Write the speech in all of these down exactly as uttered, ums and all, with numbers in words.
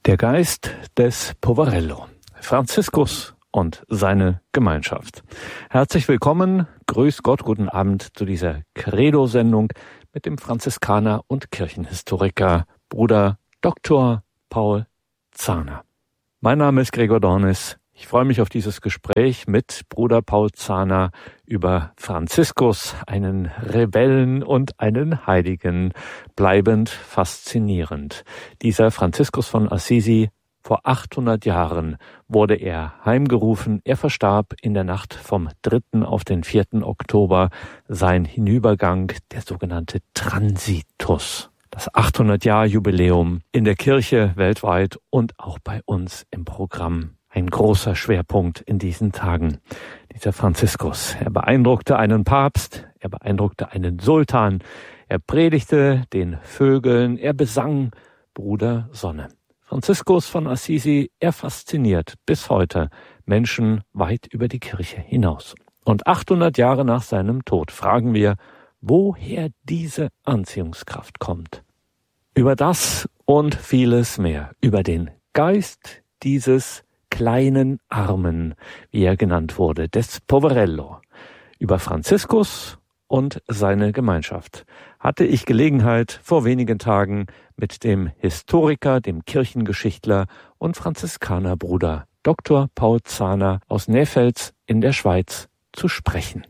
Der Geist des Poverello, Franziskus und seine Gemeinschaft. Herzlich willkommen, grüß Gott, guten Abend zu dieser Credo-Sendung mit dem Franziskaner und Kirchenhistoriker Bruder Doktor Paul Zahner. Mein Name ist Gregor Dornis. Ich freue mich auf dieses Gespräch mit Bruder Paul Zahner über Franziskus, einen Rebellen und einen Heiligen, bleibend faszinierend. Dieser Franziskus von Assisi, vor achthundert Jahren wurde er heimgerufen. Er verstarb in der Nacht vom dritten auf den vierten Oktober. Sein Hinübergang, der sogenannte Transitus. Das achthundert-Jahr-Jubiläum in der Kirche weltweit und auch bei uns im Programm. Ein großer Schwerpunkt in diesen Tagen. Dieser Franziskus, er beeindruckte einen Papst, er beeindruckte einen Sultan, er predigte den Vögeln, er besang Bruder Sonne. Franziskus von Assisi, er fasziniert bis heute Menschen weit über die Kirche hinaus. Und achthundert Jahre nach seinem Tod fragen wir, woher diese Anziehungskraft kommt. Über das und vieles mehr, über den Geist dieses kleinen Armen, wie er genannt wurde, des Poverello. Über Franziskus und seine Gemeinschaft hatte ich Gelegenheit, vor wenigen Tagen mit dem Historiker, dem Kirchengeschichtler und Franziskanerbruder Doktor Paul Zahner aus Näfels in der Schweiz zu sprechen.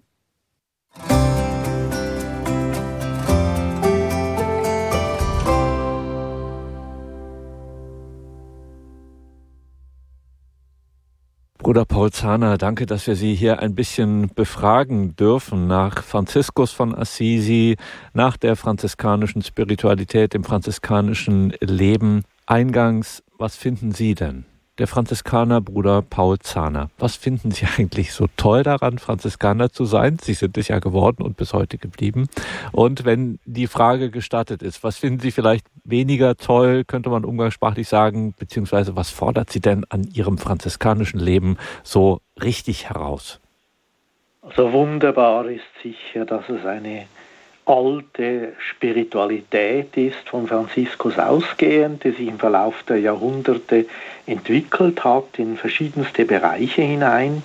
Bruder Paul Zahner, danke, dass wir Sie hier ein bisschen befragen dürfen nach Franziskus von Assisi, nach der franziskanischen Spiritualität, dem franziskanischen Leben. Eingangs, was finden Sie denn? Der Franziskaner Bruder Paul Zahner. Was finden Sie eigentlich so toll daran, Franziskaner zu sein? Sie sind es ja geworden und bis heute geblieben. Und wenn die Frage gestattet ist, was finden Sie vielleicht weniger toll, könnte man umgangssprachlich sagen, beziehungsweise was fordert Sie denn an Ihrem franziskanischen Leben so richtig heraus? Also wunderbar ist sicher, dass es eine alte Spiritualität ist, von Franziskus ausgehend, die sich im Verlauf der Jahrhunderte entwickelt hat, in verschiedenste Bereiche hinein.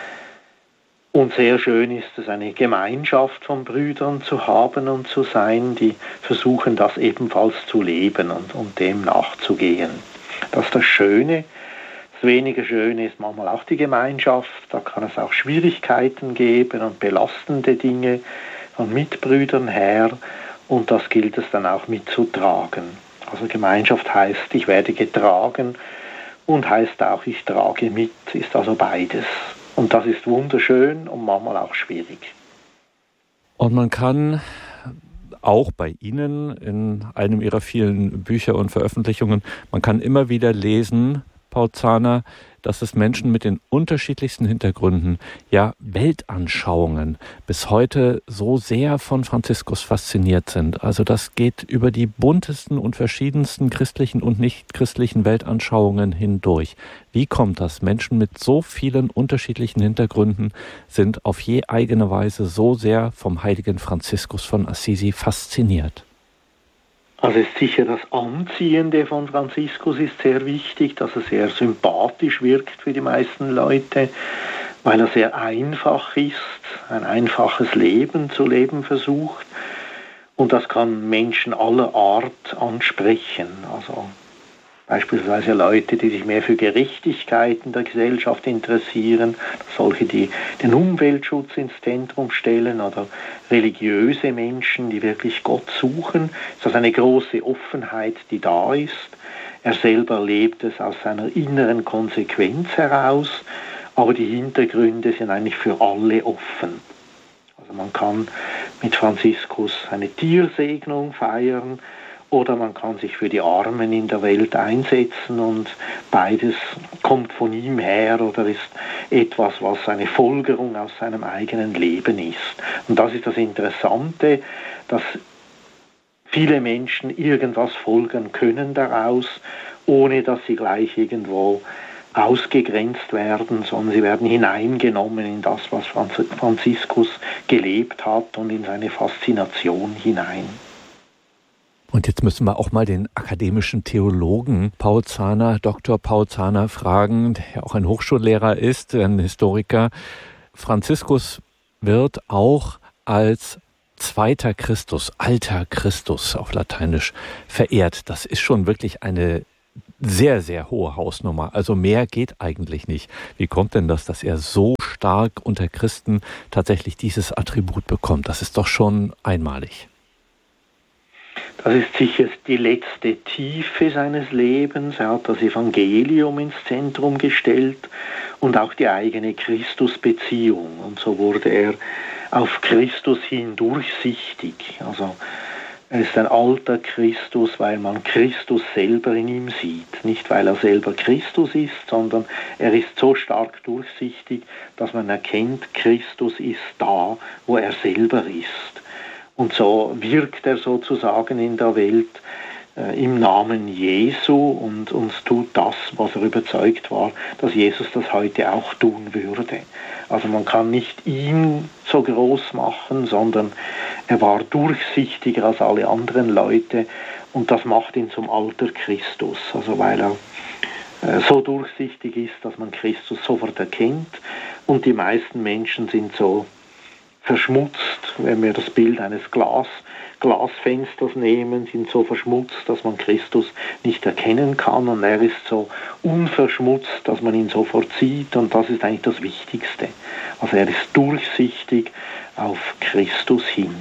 Und sehr schön ist es, eine Gemeinschaft von Brüdern zu haben und zu sein, die versuchen, das ebenfalls zu leben und, und dem nachzugehen. Das ist das Schöne. Das weniger Schöne ist manchmal auch die Gemeinschaft. Da kann es auch Schwierigkeiten geben und belastende Dinge von Mitbrüdern her, und das gilt es dann auch mitzutragen. Also Gemeinschaft heißt, ich werde getragen, und heißt auch, ich trage mit, ist also beides. Und das ist wunderschön und manchmal auch schwierig. Und man kann auch bei Ihnen in einem Ihrer vielen Bücher und Veröffentlichungen, man kann immer wieder lesen, Paul Zahner, dass es Menschen mit den unterschiedlichsten Hintergründen, ja Weltanschauungen, bis heute so sehr von Franziskus fasziniert sind. Also das geht über die buntesten und verschiedensten christlichen und nicht-christlichen Weltanschauungen hindurch. Wie kommt das? Menschen mit so vielen unterschiedlichen Hintergründen sind auf je eigene Weise so sehr vom heiligen Franziskus von Assisi fasziniert. Also ist sicher das Anziehende von Franziskus ist sehr wichtig, dass er sehr sympathisch wirkt für die meisten Leute, weil er sehr einfach ist, ein einfaches Leben zu leben versucht, und das kann Menschen aller Art ansprechen. Also beispielsweise Leute, die sich mehr für Gerechtigkeit in der Gesellschaft interessieren, solche, die den Umweltschutz ins Zentrum stellen, oder religiöse Menschen, die wirklich Gott suchen. Es ist eine große Offenheit, die da ist. Er selber lebt es aus seiner inneren Konsequenz heraus, aber die Hintergründe sind eigentlich für alle offen. Also man kann mit Franziskus eine Tiersegnung feiern, oder man kann sich für die Armen in der Welt einsetzen, und beides kommt von ihm her oder ist etwas, was eine Folgerung aus seinem eigenen Leben ist. Und das ist das Interessante, dass viele Menschen irgendwas folgern können daraus, ohne dass sie gleich irgendwo ausgegrenzt werden, sondern sie werden hineingenommen in das, was Franziskus gelebt hat, und in seine Faszination hinein. Und jetzt müssen wir auch mal den akademischen Theologen Paul Zahner, Doktor Paul Zahner fragen, der ja auch ein Hochschullehrer ist, ein Historiker. Franziskus wird auch als zweiter Christus, alter Christus auf Lateinisch verehrt. Das ist schon wirklich eine sehr, sehr hohe Hausnummer. Also mehr geht eigentlich nicht. Wie kommt denn das, dass er so stark unter Christen tatsächlich dieses Attribut bekommt? Das ist doch schon einmalig. Das ist sicher die letzte Tiefe seines Lebens. Er hat das Evangelium ins Zentrum gestellt und auch die eigene Christusbeziehung. Und so wurde er auf Christus hin durchsichtig. Also er ist ein alter Christus, weil man Christus selber in ihm sieht. Nicht, weil er selber Christus ist, sondern er ist so stark durchsichtig, dass man erkennt, Christus ist da, wo er selber ist. Und so wirkt er sozusagen in der Welt äh, im Namen Jesu und uns tut das, was er überzeugt war, dass Jesus das heute auch tun würde. Also man kann nicht ihn so groß machen, sondern er war durchsichtiger als alle anderen Leute und das macht ihn zum alter Christus. Also weil er äh, so durchsichtig ist, dass man Christus sofort erkennt und die meisten Menschen sind so verschmutzt, wenn wir das Bild eines Glas, Glasfensters nehmen, sind so verschmutzt, dass man Christus nicht erkennen kann und er ist so unverschmutzt, dass man ihn sofort sieht und das ist eigentlich das Wichtigste. Also er ist durchsichtig auf Christus hin.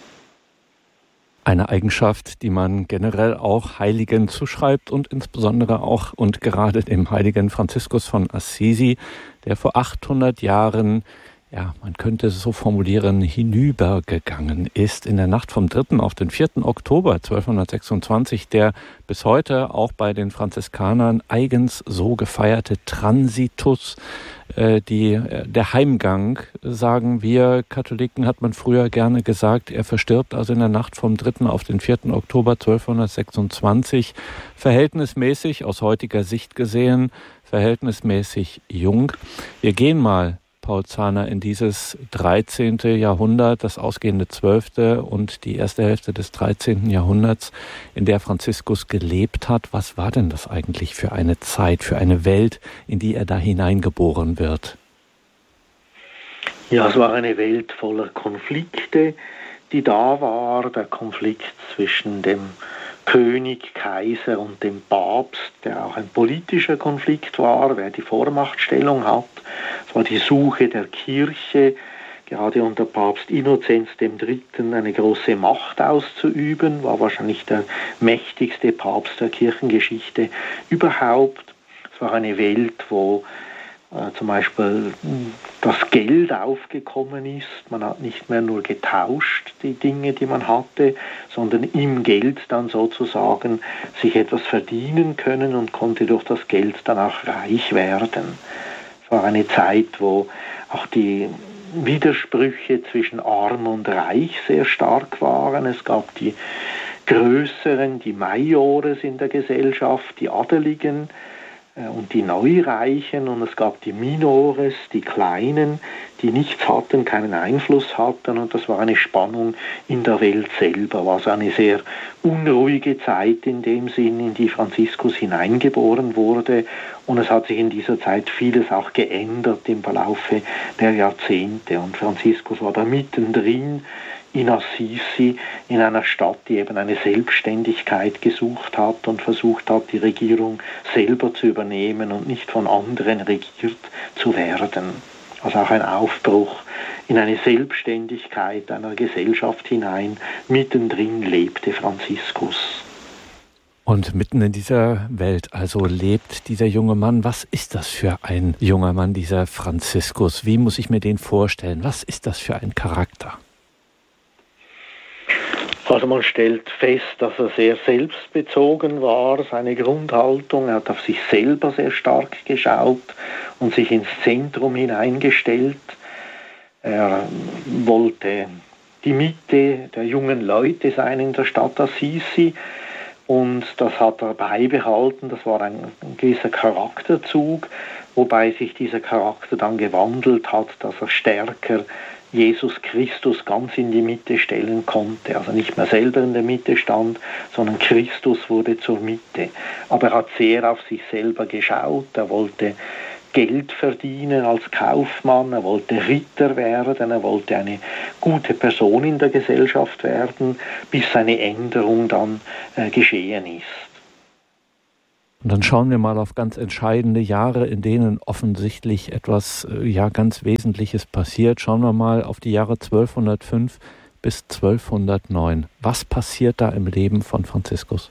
Eine Eigenschaft, die man generell auch Heiligen zuschreibt und insbesondere auch und gerade dem heiligen Franziskus von Assisi, der vor achthundert Jahren, ja, man könnte es so formulieren, hinübergegangen ist in der Nacht vom dritten auf den vierten Oktober zwölfhundertsechsundzwanzig, der bis heute auch bei den Franziskanern eigens so gefeierte Transitus, äh, die, der Heimgang, sagen wir Katholiken, hat man früher gerne gesagt, er verstirbt also in der Nacht vom dritten auf den vierten Oktober zwölfhundertsechsundzwanzig, verhältnismäßig, aus heutiger Sicht gesehen, verhältnismäßig jung. Wir gehen mal, Paul Zahner, in dieses dreizehnte Jahrhundert, das ausgehende zwölfte und die erste Hälfte des dreizehnten Jahrhunderts, in der Franziskus gelebt hat. Was war denn das eigentlich für eine Zeit, für eine Welt, in die er da hineingeboren wird? Ja, es war eine Welt voller Konflikte, die da war. Der Konflikt zwischen dem König, Kaiser und dem Papst, der auch ein politischer Konflikt war, wer die Vormachtstellung hat. Es war die Suche der Kirche, gerade unter Papst Innozenz der Dritte eine große Macht auszuüben, war wahrscheinlich der mächtigste Papst der Kirchengeschichte überhaupt. Es war eine Welt, wo äh, zum Beispiel das Geld aufgekommen ist. Man hat nicht mehr nur getauscht, die Dinge, die man hatte, sondern im Geld dann sozusagen sich etwas verdienen können und konnte durch das Geld dann auch reich werden. Es war eine Zeit, wo auch die Widersprüche zwischen Arm und Reich sehr stark waren. Es gab die Größeren, die Majores in der Gesellschaft, die Adeligen und die Neureichen, und es gab die Minores, die Kleinen, die nichts hatten, keinen Einfluss hatten, und das war eine Spannung in der Welt selber, war also eine sehr unruhige Zeit in dem Sinn, in die Franziskus hineingeboren wurde, und es hat sich in dieser Zeit vieles auch geändert im Verlaufe der Jahrzehnte, und Franziskus war da mittendrin in Assisi, in einer Stadt, die eben eine Selbstständigkeit gesucht hat und versucht hat, die Regierung selber zu übernehmen und nicht von anderen regiert zu werden. Also auch ein Aufbruch in eine Selbstständigkeit einer Gesellschaft hinein. Mittendrin lebte Franziskus. Und mitten in dieser Welt also lebt dieser junge Mann. Was ist das für ein junger Mann, dieser Franziskus? Wie muss ich mir den vorstellen? Was ist das für ein Charakter? Also man stellt fest, dass er sehr selbstbezogen war, seine Grundhaltung. Er hat auf sich selber sehr stark geschaut und sich ins Zentrum hineingestellt. Er wollte die Mitte der jungen Leute sein in der Stadt Assisi und das hat er beibehalten. Das war ein gewisser Charakterzug, wobei sich dieser Charakter dann gewandelt hat, dass er stärker Jesus Christus ganz in die Mitte stellen konnte. Also nicht mehr selber in der Mitte stand, sondern Christus wurde zur Mitte. Aber er hat sehr auf sich selber geschaut. Er wollte Geld verdienen als Kaufmann, er wollte Ritter werden, er wollte eine gute Person in der Gesellschaft werden, bis seine Änderung dann äh, geschehen ist. Und dann schauen wir mal auf ganz entscheidende Jahre, in denen offensichtlich etwas äh, ja ganz Wesentliches passiert. Schauen wir mal auf die Jahre zwölfhundertfünf bis zwölfhundertneun. Was passiert da im Leben von Franziskus?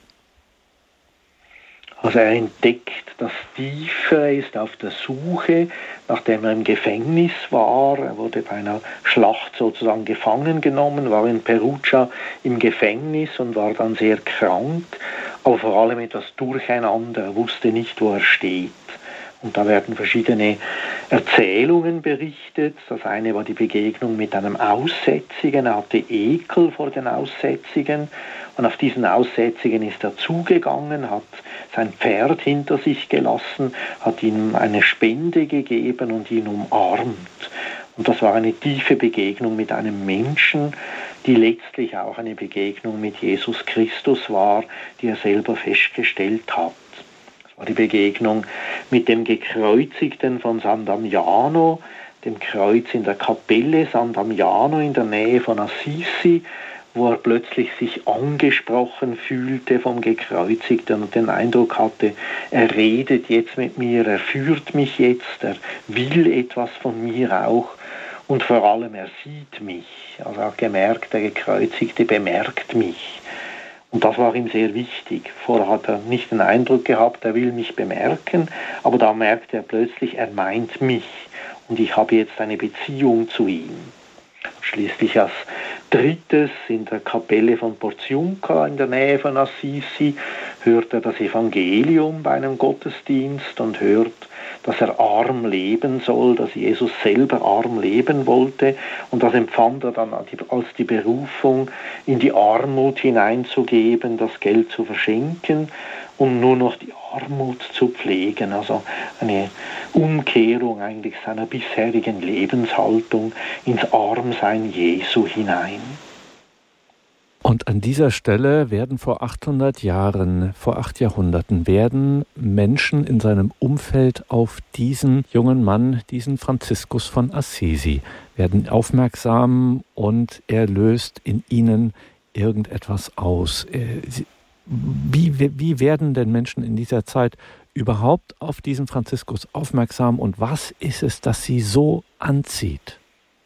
Also er entdeckt das Tiefe, er ist auf der Suche, nachdem er im Gefängnis war. Er wurde bei einer Schlacht sozusagen gefangen genommen, war in Perugia im Gefängnis und war dann sehr krank, aber vor allem etwas durcheinander. Er wusste nicht, wo er steht. Und da werden verschiedene Erzählungen berichtet. Das eine war die Begegnung mit einem Aussätzigen. Er hatte Ekel vor den Aussätzigen. Und auf diesen Aussätzigen ist er zugegangen, hat sein Pferd hinter sich gelassen, hat ihm eine Spende gegeben und ihn umarmt. Und das war eine tiefe Begegnung mit einem Menschen, die letztlich auch eine Begegnung mit Jesus Christus war, die er selber festgestellt hat. Das war die Begegnung mit dem Gekreuzigten von San Damiano, dem Kreuz in der Kapelle San Damiano in der Nähe von Assisi, wo er plötzlich sich angesprochen fühlte vom Gekreuzigten und den Eindruck hatte, er redet jetzt mit mir, er führt mich jetzt, er will etwas von mir auch und vor allem er sieht mich. Also er hat gemerkt, der Gekreuzigte bemerkt mich. Und das war ihm sehr wichtig. Vorher hat er nicht den Eindruck gehabt, er will mich bemerken, aber da merkte er plötzlich, er meint mich und ich habe jetzt eine Beziehung zu ihm. Schließlich als drittes in der Kapelle von Porziunca in der Nähe von Assisi hört er das Evangelium bei einem Gottesdienst und hört, dass er arm leben soll, dass Jesus selber arm leben wollte und das empfand er dann als die Berufung, in die Armut hineinzugeben, das Geld zu verschenken und nur noch die Armut zu pflegen, also eine Umkehrung eigentlich seiner bisherigen Lebenshaltung ins Armsein Jesu hinein. Und an dieser Stelle werden vor achthundert Jahren, vor acht Jahrhunderten, werden Menschen in seinem Umfeld auf diesen jungen Mann, diesen Franziskus von Assisi, werden aufmerksam und er löst in ihnen irgendetwas aus. Wie, wie werden denn Menschen in dieser Zeit überhaupt auf diesen Franziskus aufmerksam und was ist es, das sie so anzieht?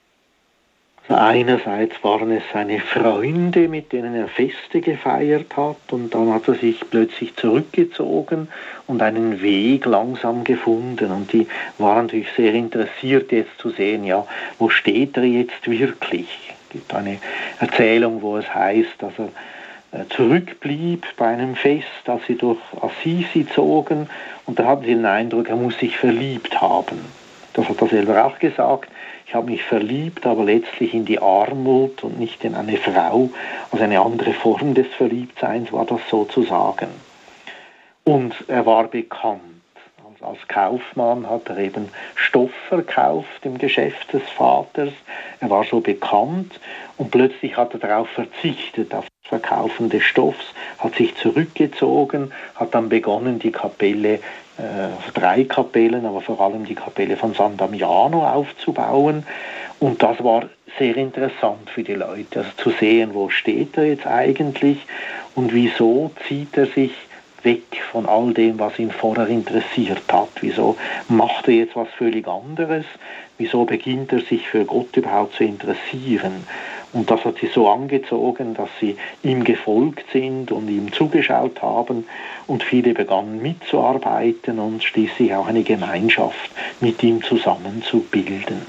Einerseits waren es seine Freunde, mit denen er Feste gefeiert hat und dann hat er sich plötzlich zurückgezogen und einen Weg langsam gefunden und die waren natürlich sehr interessiert jetzt zu sehen, ja, wo steht er jetzt wirklich? Es gibt eine Erzählung, wo es heißt, dass er zurückblieb bei einem Fest, als sie durch Assisi zogen und da hatten sie den Eindruck, er muss sich verliebt haben. Das hat er selber auch gesagt. Ich habe mich verliebt, aber letztlich in die Armut und nicht in eine Frau. Also eine andere Form des Verliebtseins war das sozusagen. Und er war bekannt. Also als Kaufmann hat er eben Stoff verkauft im Geschäft des Vaters. Er war so bekannt und plötzlich hat er darauf verzichtet, auf das Verkaufen des Stoffs, hat sich zurückgezogen, hat dann begonnen, die Kapelle Äh, drei Kapellen, aber vor allem die Kapelle von San Damiano aufzubauen. Und das war sehr interessant für die Leute, also zu sehen, wo steht er jetzt eigentlich und wieso zieht er sich weg von all dem, was ihn vorher interessiert hat. Wieso macht er jetzt was völlig anderes? Wieso beginnt er sich für Gott überhaupt zu interessieren? Und das hat sie so angezogen, dass sie ihm gefolgt sind und ihm zugeschaut haben und viele begannen mitzuarbeiten und schließlich auch eine Gemeinschaft mit ihm zusammen zu bilden.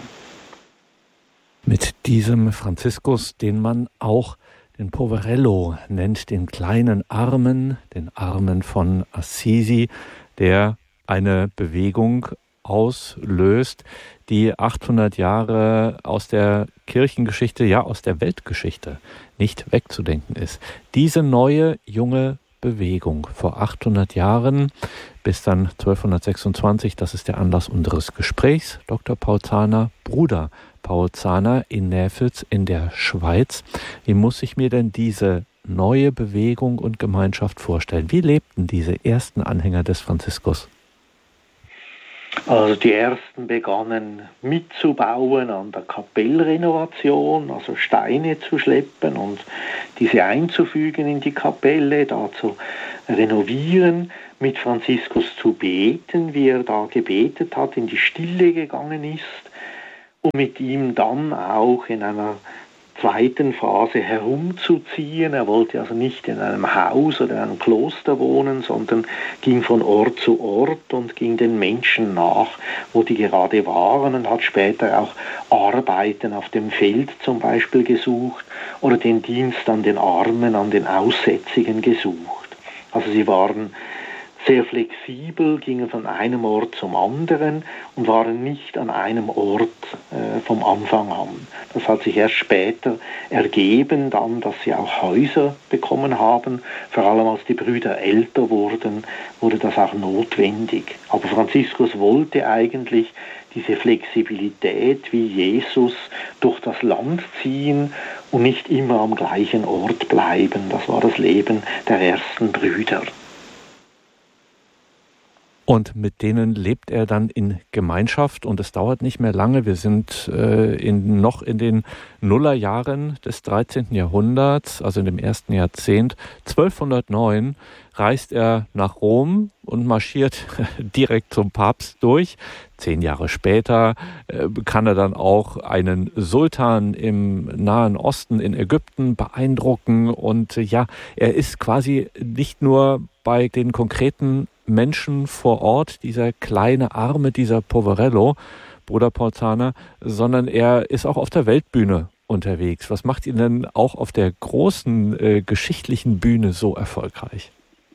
Mit diesem Franziskus, den man auch den Poverello nennt, den kleinen Armen, den Armen von Assisi, der eine Bewegung auslöst, die achthundert Jahre aus der Kirchengeschichte, ja aus der Weltgeschichte nicht wegzudenken ist. Diese neue, junge Bewegung vor achthundert Jahren bis dann zwölfhundertsechsundzwanzig, das ist der Anlass unseres Gesprächs. Doktor Paul Zahner, Bruder Paul Zahner in Näfels in der Schweiz. Wie muss ich mir denn diese neue Bewegung und Gemeinschaft vorstellen? Wie lebten diese ersten Anhänger des Franziskus? Also die ersten begannen mitzubauen an der Kapellrenovation, also Steine zu schleppen und diese einzufügen in die Kapelle, da zu renovieren, mit Franziskus zu beten, wie er da gebetet hat, in die Stille gegangen ist und mit ihm dann auch in einer zweiten Phase herumzuziehen. Er wollte also nicht in einem Haus oder in einem Kloster wohnen, sondern ging von Ort zu Ort und ging den Menschen nach, wo die gerade waren, und hat später auch Arbeiten auf dem Feld zum Beispiel gesucht oder den Dienst an den Armen, an den Aussätzigen gesucht. Also sie waren sehr flexibel, gingen von einem Ort zum anderen und waren nicht an einem Ort äh, vom Anfang an. Das hat sich erst später ergeben, dann, dass sie auch Häuser bekommen haben. Vor allem als die Brüder älter wurden, wurde das auch notwendig. Aber Franziskus wollte eigentlich diese Flexibilität wie Jesus durch das Land ziehen und nicht immer am gleichen Ort bleiben. Das war das Leben der ersten Brüder. Und mit denen lebt er dann in Gemeinschaft und es dauert nicht mehr lange. Wir sind äh, in, noch in den Nullerjahren des dreizehnten Jahrhunderts, also in dem ersten Jahrzehnt. zwölfhundertneun reist er nach Rom und marschiert direkt zum Papst durch. Zehn Jahre später äh, kann er dann auch einen Sultan im Nahen Osten in Ägypten beeindrucken. Und äh, ja, er ist quasi nicht nur bei den konkreten Menschen vor Ort, dieser kleine Arme, dieser Poverello, Bruder Paul Zahner, sondern er ist auch auf der Weltbühne unterwegs. Was macht ihn denn auch auf der großen äh, geschichtlichen Bühne so erfolgreich?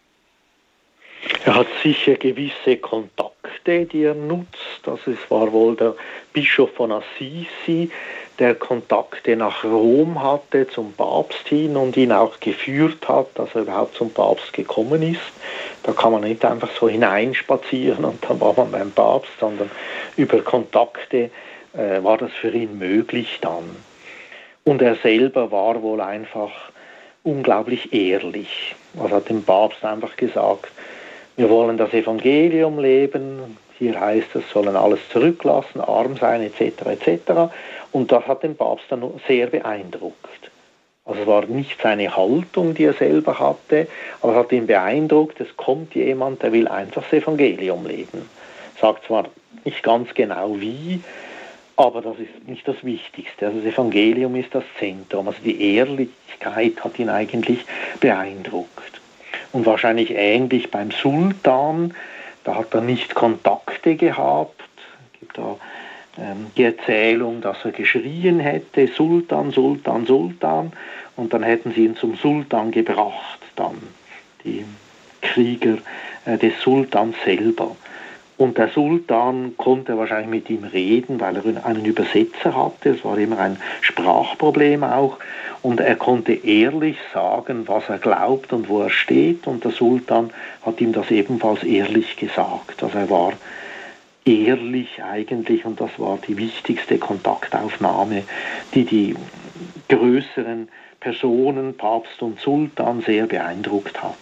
Er hat sicher gewisse Kontakte, die er nutzt. Also es war wohl der Bischof von Assisi, der Kontakte nach Rom hatte, zum Papst hin und ihn auch geführt hat, dass er überhaupt zum Papst gekommen ist. Da kann man nicht einfach so hineinspazieren und dann war man beim Papst, sondern über Kontakte äh, war das für ihn möglich dann. Und er selber war wohl einfach unglaublich ehrlich. Er hat dem Papst einfach gesagt, wir wollen das Evangelium leben, hier heißt es, sollen alles zurücklassen, arm sein, et cetera et cetera. Und das hat den Papst dann sehr beeindruckt. Also es war nicht seine Haltung, die er selber hatte, aber es hat ihn beeindruckt, es kommt jemand, der will einfach das Evangelium leben. Sagt zwar nicht ganz genau wie, aber das ist nicht das Wichtigste. Also das Evangelium ist das Zentrum. Also die Ehrlichkeit hat ihn eigentlich beeindruckt. Und wahrscheinlich ähnlich beim Sultan, da hat er nicht Kontakte gehabt. Es gibt da ähm, die Erzählung, dass er geschrien hätte, Sultan, Sultan, Sultan. Und dann hätten sie ihn zum Sultan gebracht, dann die Krieger äh, des Sultans selber. Und der Sultan konnte wahrscheinlich mit ihm reden, weil er einen Übersetzer hatte. Es war immer ein Sprachproblem auch. Und er konnte ehrlich sagen, was er glaubt und wo er steht. Und der Sultan hat ihm das ebenfalls ehrlich gesagt. Also er war ehrlich eigentlich und das war die wichtigste Kontaktaufnahme, die die größeren Personen, Papst und Sultan, sehr beeindruckt hat.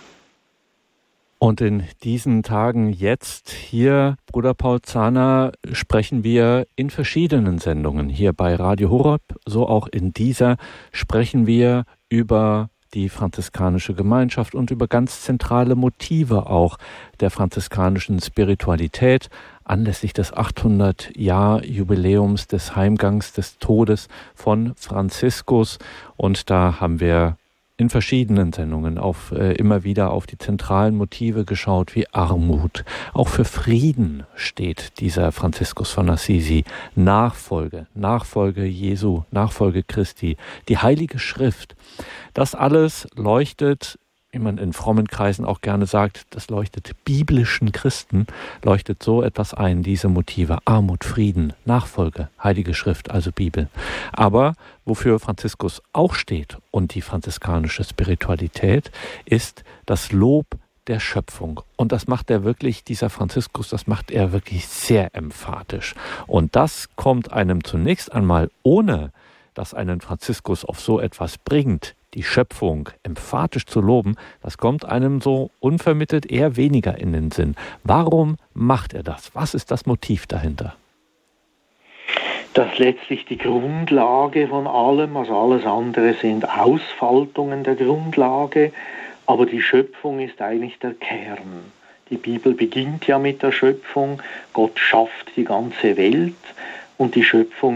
Und in diesen Tagen jetzt hier, Bruder Paul Zahner, sprechen wir in verschiedenen Sendungen. Hier bei Radio Horeb, so auch in dieser, sprechen wir über die franziskanische Gemeinschaft und über ganz zentrale Motive auch der franziskanischen Spiritualität anlässlich des achthundert-Jahr-Jubiläums des Heimgangs des Todes von Franziskus. Und da haben wir in verschiedenen Sendungen auf, äh, immer wieder auf die zentralen Motive geschaut, wie Armut. Auch für Frieden steht dieser Franziskus von Assisi. Nachfolge, Nachfolge Jesu, Nachfolge Christi, die Heilige Schrift. Das alles leuchtet, wie man in frommen Kreisen auch gerne sagt, das leuchtet biblischen Christen, leuchtet so etwas ein, diese Motive: Armut, Frieden, Nachfolge, Heilige Schrift, also Bibel. Aber wofür Franziskus auch steht und die franziskanische Spiritualität, ist das Lob der Schöpfung. Und das macht er wirklich, dieser Franziskus, das macht er wirklich sehr emphatisch. Und das kommt einem zunächst einmal, ohne dass einen Franziskus auf so etwas bringt, die Schöpfung emphatisch zu loben, das kommt einem so unvermittelt eher weniger in den Sinn. Warum macht er das? Was ist das Motiv dahinter? Das ist letztlich die Grundlage von allem, also alles andere sind Ausfaltungen der Grundlage, aber die Schöpfung ist eigentlich der Kern. Die Bibel beginnt ja mit der Schöpfung, Gott schafft die ganze Welt und die Schöpfung